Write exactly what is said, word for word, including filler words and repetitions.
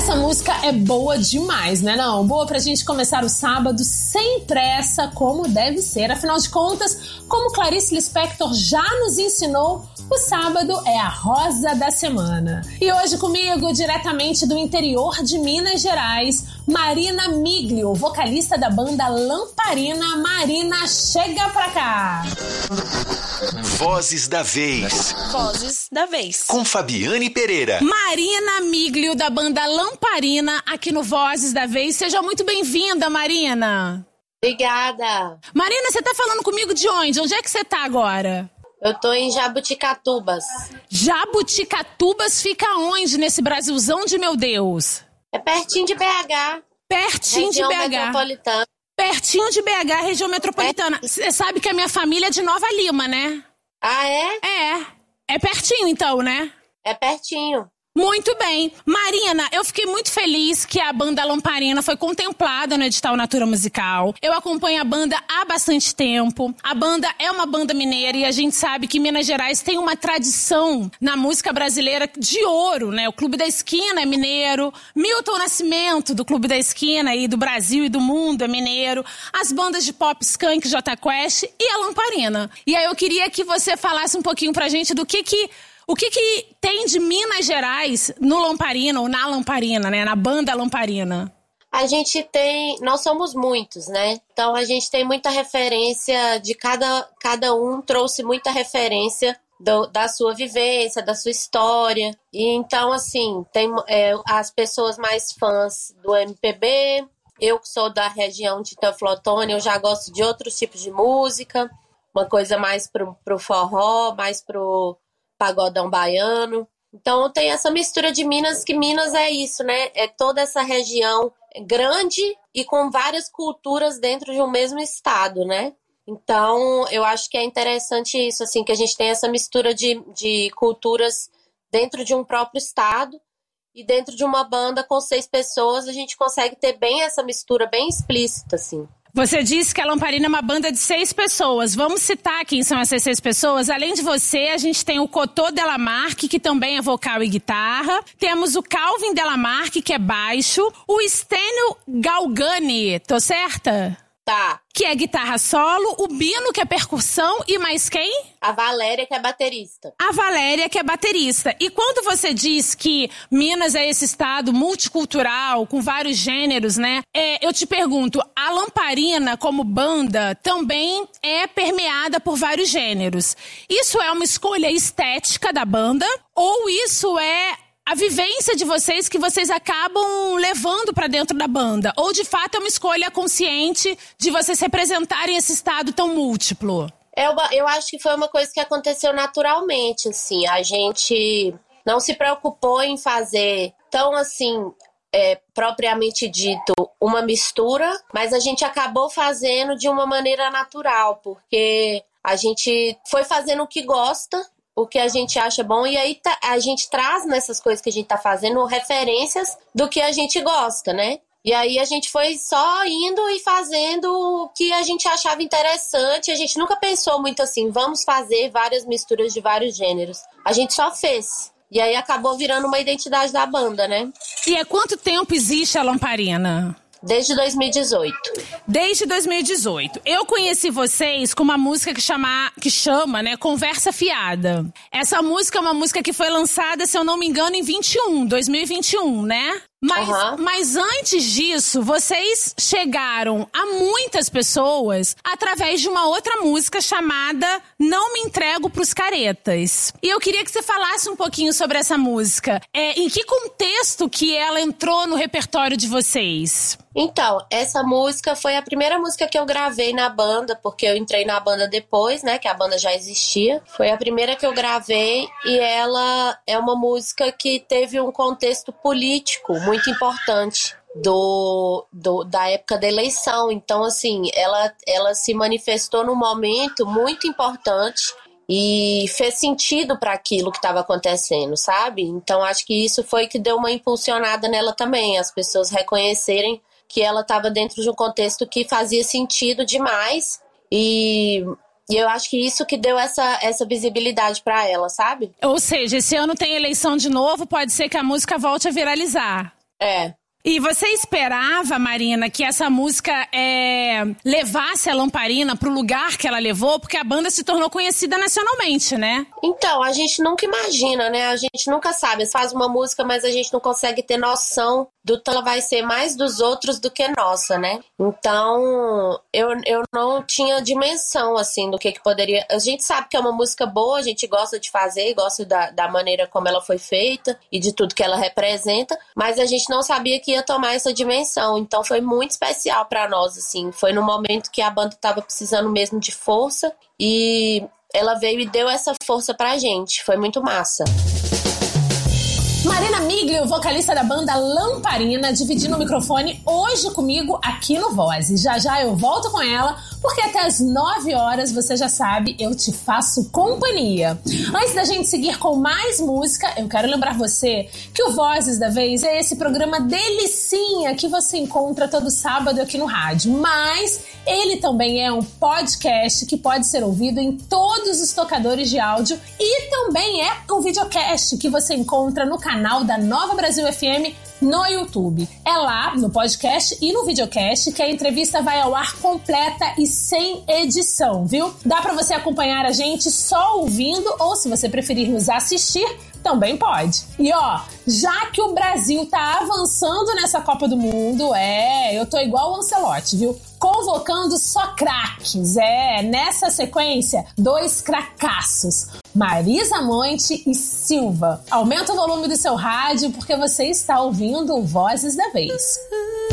Essa música é boa demais, né não? Boa pra gente começar o sábado sem pressa, como deve ser. Afinal de contas, como Clarice Lispector já nos ensinou, o sábado é a rosa da semana. E hoje comigo, diretamente do interior de Minas Gerais, Marina Miglio, vocalista da banda Lamparina. Marina, chega pra cá! Vozes da Vez. Vozes da Vez. Com Fabiane Pereira. Marina Miglio, da banda Lamparina, aqui no Vozes da Vez. Seja muito bem-vinda, Marina. Obrigada. Marina, você tá falando comigo de onde? Onde é que você tá agora? Eu tô em Jabuticatubas. Jabuticatubas fica onde nesse Brasilzão de meu Deus? É pertinho de B H. Pertinho região de B H. Metropolitana. Pertinho de B H, região metropolitana. Você sabe que a minha família é de Nova Lima, né? Ah, é? É. É pertinho então, né? É pertinho. Muito bem. Marina, eu fiquei muito feliz que a banda Lamparina foi contemplada no edital Natura Musical. Eu acompanho a banda há bastante tempo. A banda é uma banda mineira e a gente sabe que Minas Gerais tem uma tradição na música brasileira de ouro, né? O Clube da Esquina é mineiro, Milton Nascimento do Clube da Esquina e do Brasil e do mundo é mineiro, as bandas de pop Skank, Jota Quest e a Lamparina. E aí eu queria que você falasse um pouquinho pra gente do que que O que que tem de Minas Gerais no Lamparina, ou na Lamparina, né? Na banda Lamparina? A gente tem... Nós somos muitos, né? Então a gente tem muita referência de cada... Cada um trouxe muita referência do, da sua vivência, da sua história. E então, assim, tem é, as pessoas mais fãs do M P B. Eu que sou da região de Teoflotone, eu já gosto de outros tipos de música. Uma coisa mais pro, pro forró, mais pro... pagodão baiano. Então tem essa mistura de Minas, que Minas é isso, né? É toda essa região grande e com várias culturas dentro de um mesmo estado, né? Então eu acho que é interessante isso, assim, que a gente tem essa mistura de, de culturas dentro de um próprio estado, e dentro de uma banda com seis pessoas a gente consegue ter bem essa mistura, bem explícita, assim. Você disse que a Lamparina é uma banda de seis pessoas. Vamos citar quem são essas seis pessoas. Além de você, a gente tem o Cotô Delamarque, que também é vocal e guitarra. Temos o Calvin Delamarque, que é baixo. O Stênio Galgani, tô certa? Tá. Que é guitarra solo. O Bino, que é percussão. E mais quem? A Valéria, que é baterista. A Valéria, que é baterista. E quando você diz que Minas é esse estado multicultural, com vários gêneros, né? É, eu te pergunto, a Lamparina, como banda, também é permeada por vários gêneros. Isso é uma escolha estética da banda? Ou isso é a vivência de vocês que vocês acabam levando pra dentro da banda? Ou de fato é uma escolha consciente de vocês representarem esse estado tão múltiplo? Eu, eu acho que foi uma coisa que aconteceu naturalmente, assim. A gente não se preocupou em fazer tão, assim, é, propriamente dito, uma mistura, mas a gente acabou fazendo de uma maneira natural, porque a gente foi fazendo o que gosta, o que a gente acha bom, e aí tá, a gente traz nessas coisas que a gente tá fazendo referências do que a gente gosta, né? E aí a gente foi só indo e fazendo o que a gente achava interessante. A gente nunca pensou muito assim, vamos fazer várias misturas de vários gêneros. A gente só fez. E aí acabou virando uma identidade da banda, né? E há quanto tempo existe a Lamparina? Desde dois mil e dezoito. Desde dois mil e dezoito. Eu conheci vocês com uma música que chama, que chama, né, Conversa Fiada. Essa música é uma música que foi lançada, se eu não me engano, em vinte e um, dois mil e vinte e um, né? Mas, uhum. mas antes disso, vocês chegaram a muitas pessoas através de uma outra música chamada Não Me Entrego Pros Caretas. E eu queria que você falasse um pouquinho sobre essa música. É, em que contexto que ela entrou no repertório de vocês? Então, essa música foi a primeira música que eu gravei na banda, porque eu entrei na banda depois, né, que a banda já existia. Foi a primeira que eu gravei e ela é uma música que teve um contexto político muito importante do, do, da época da eleição. Então, assim, ela, ela se manifestou num momento muito importante e fez sentido para aquilo que estava acontecendo, sabe? Então, acho que isso foi que deu uma impulsionada nela também, as pessoas reconhecerem que ela estava dentro de um contexto que fazia sentido demais e, e eu acho que isso que deu essa, essa visibilidade para ela, sabe? Ou seja, esse ano tem eleição de novo, pode ser que a música volte a viralizar. É. E você esperava, Marina, que essa música é, levasse a Lamparina pro lugar que ela levou? Porque a banda se tornou conhecida nacionalmente, né? Então, a gente nunca imagina, né? A gente nunca sabe. Você faz uma música, mas a gente não consegue ter noção do que ela vai ser mais dos outros do que nossa, né? Então, eu, eu não tinha dimensão, assim, do que que poderia... A gente sabe que é uma música boa, a gente gosta de fazer, gosta da, da maneira como ela foi feita e de tudo que ela representa, mas a gente não sabia que ia tomar essa dimensão. Então, foi muito especial pra nós, assim. Foi no momento que a banda tava precisando mesmo de força e ela veio e deu essa força pra gente. Foi muito massa. Marina Miglio, vocalista da banda Lamparina, dividindo o microfone hoje comigo aqui no Vozes. Já já eu volto com ela, porque até as nove horas, você já sabe, eu te faço companhia. Antes da gente seguir com mais música, eu quero lembrar você que o Vozes da Vez é esse programa delicinha que você encontra todo sábado aqui no rádio. Mas ele também é um podcast que pode ser ouvido em todos os tocadores de áudio e também é um videocast que você encontra no canal da Nova Brasil F M no YouTube. É lá, no podcast e no videocast, que a entrevista vai ao ar completa e sem edição, viu? Dá pra você acompanhar a gente só ouvindo, ou se você preferir nos assistir, também pode. E ó, já que o Brasil tá avançando nessa Copa do Mundo, é, eu tô igual o Ancelotti, viu? Convocando só craques, é, nessa sequência, dois cracaços, Marisa Monte e Silva. Aumenta o volume do seu rádio porque você está ouvindo Vozes da Vez.